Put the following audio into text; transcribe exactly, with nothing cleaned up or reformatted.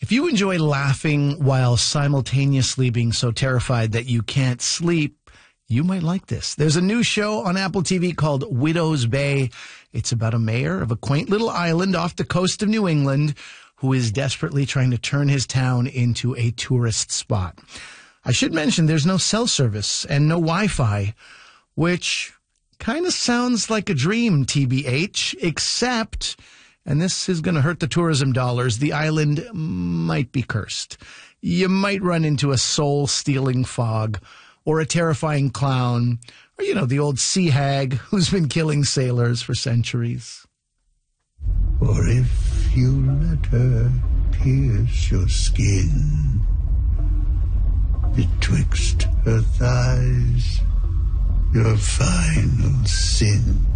If you enjoy laughing while simultaneously being so terrified that you can't sleep, you might like this. There's a new show on Apple T V called Widow's Bay. It's about a mayor of a quaint little island off the coast of New England who is desperately trying to turn his town into a tourist spot. I should mention there's no cell service and no Wi-Fi, which kind of sounds like a dream, T B H, except, and this is going to hurt the tourism dollars, the island might be cursed. You might run into a soul-stealing fog or a terrifying clown, or, you know, the old sea hag who's been killing sailors for centuries. Or if you let her pierce your skin betwixt her thighs, your final sin.